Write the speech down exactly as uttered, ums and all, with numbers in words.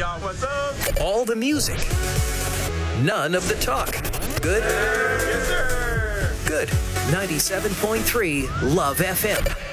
y'all. What's up? All the music. None of the talk. Good? Yes, sir. Good. ninety-seven point three Love F M.